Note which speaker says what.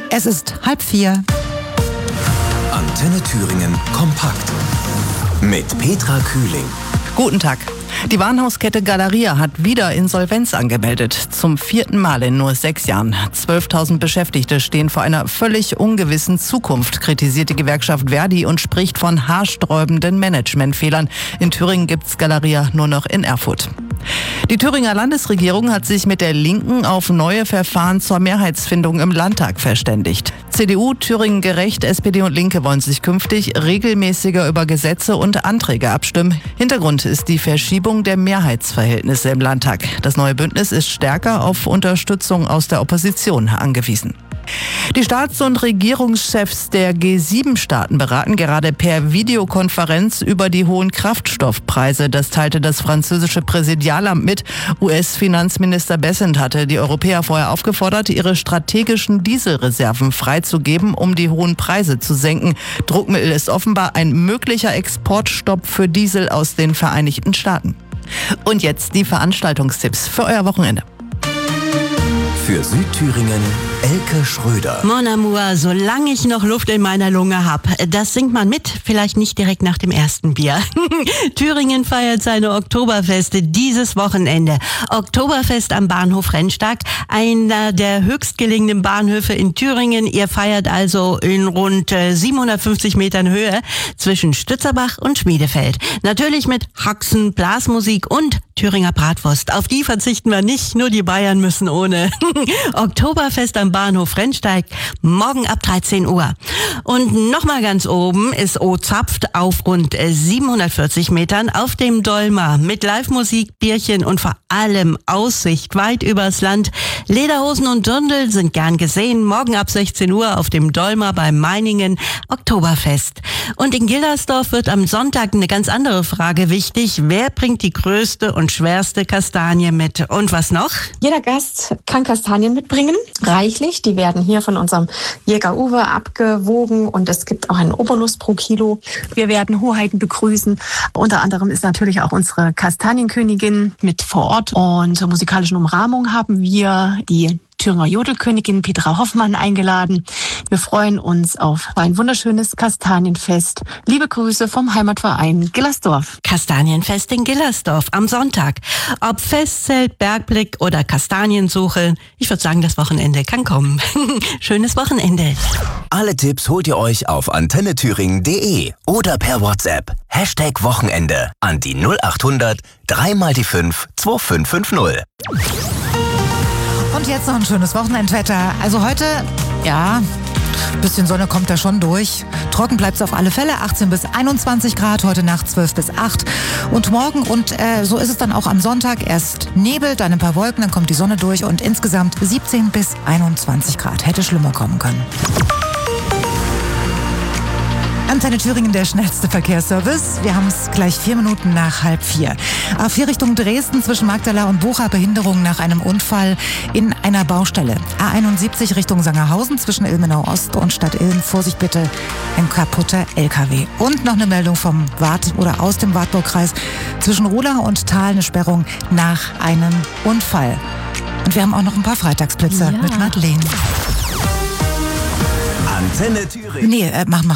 Speaker 1: Es ist 3:30.
Speaker 2: Antenne Thüringen kompakt mit Petra Kühling.
Speaker 3: Guten Tag. Die Warenhauskette Galeria hat wieder Insolvenz angemeldet. Zum 4. Mal in nur 6 Jahren. 12.000 Beschäftigte stehen vor einer völlig ungewissen Zukunft, kritisiert die Gewerkschaft Verdi und spricht von haarsträubenden Managementfehlern. In Thüringen gibt's Galeria nur noch in Erfurt. Die Thüringer Landesregierung hat sich mit der Linken auf neue Verfahren zur Mehrheitsfindung im Landtag verständigt. CDU, Thüringen Gerecht, SPD und Linke wollen sich künftig regelmäßiger über Gesetze und Anträge abstimmen. Hintergrund ist die Verschiebung der Mehrheitsverhältnisse im Landtag. Das neue Bündnis ist stärker auf Unterstützung aus der Opposition angewiesen. Die Staats- und Regierungschefs der G7-Staaten beraten gerade per Videokonferenz über die hohen Kraftstoffpreise. Das teilte das französische Präsidialamt mit. US-Finanzminister Bessent hatte die Europäer vorher aufgefordert, ihre strategischen Dieselreserven freizugeben, um die hohen Preise zu senken. Druckmittel ist offenbar ein möglicher Exportstopp für Diesel aus den Vereinigten Staaten. Und jetzt die Veranstaltungstipps für euer Wochenende.
Speaker 2: Für Südthüringen Elke Schröder.
Speaker 4: Mon amour, solange ich noch Luft in meiner Lunge habe, das singt man mit, vielleicht nicht direkt nach dem ersten Bier. Thüringen feiert seine Oktoberfeste dieses Wochenende. Oktoberfest am Bahnhof Rennstag, einer der höchstgelegenen Bahnhöfe in Thüringen. Ihr feiert also in rund 750 Metern Höhe zwischen Stützerbach und Schmiedefeld. Natürlich mit Haxen, Blasmusik und Thüringer Bratwurst. Auf die verzichten wir nicht, nur die Bayern müssen ohne. Oktoberfest am Bahnhof Rennsteig, morgen ab 13 Uhr. Und nochmal ganz oben ist O-Zapft auf rund 740 Metern auf dem Dolmer mit Live-Musik, Bierchen und vor allem Aussicht weit übers Land. Lederhosen und Dirndl sind gern gesehen. Morgen ab 16 Uhr auf dem Dolmer beim Meiningen Oktoberfest. Und in Gillersdorf wird am Sonntag eine ganz andere Frage wichtig. Wer bringt die größte und schwerste Kastanie mit? Und was noch?
Speaker 5: Jeder Gast kann Kastanien mitbringen, reichlich. Die werden hier von unserem Jäger Uwe abgewogen und es gibt auch einen Obolus pro Kilo. Wir werden Hoheiten begrüßen. Unter anderem ist natürlich auch unsere Kastanienkönigin mit vor Ort. Und zur musikalischen Umrahmung haben wir die Thüringer Jodelkönigin Petra Hoffmann eingeladen. Wir freuen uns auf ein wunderschönes Kastanienfest. Liebe Grüße vom Heimatverein Gillersdorf.
Speaker 4: Kastanienfest in Gillersdorf am Sonntag. Ob Festzelt, Bergblick oder Kastaniensuche, ich würde sagen, das Wochenende kann kommen. Schönes Wochenende.
Speaker 2: Alle Tipps holt ihr euch auf antennethüringen.de oder per WhatsApp. #Wochenende an die 0800 3x5 2550.
Speaker 1: Und jetzt noch ein schönes Wochenendwetter. Also heute, ja, ein bisschen Sonne kommt da schon durch. Trocken bleibt es auf alle Fälle, 18 bis 21 Grad, heute Nacht 12 bis 8. Und morgen, und so ist es dann auch am Sonntag, erst Nebel, dann ein paar Wolken, dann kommt die Sonne durch und insgesamt 17 bis 21 Grad. Hätte schlimmer kommen können. Antenne Thüringen, der schnellste Verkehrsservice. Wir haben es gleich 4 Minuten nach 3:30. A4 Richtung Dresden zwischen Magdala und Bucha, Behinderung nach einem Unfall in einer Baustelle. A71 Richtung Sangerhausen zwischen Ilmenau Ost und Stadt Ilm. Vorsicht bitte, ein kaputter LKW. Und noch eine Meldung vom aus dem Wartburgkreis. Zwischen Rohlau und Thal eine Sperrung nach einem Unfall. Und wir haben auch noch ein paar Freitagsblitze mit Madeleine.
Speaker 2: Antenne Thüringen.
Speaker 1: Nee, mach